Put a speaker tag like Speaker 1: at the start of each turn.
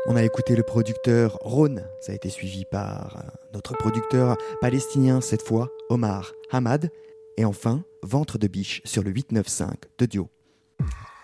Speaker 1: On a écouté le producteur Rhône, ça a été suivi par notre producteur palestinien cette fois, Omar Hamad, et enfin Ventre de biche sur le 895 de Dio.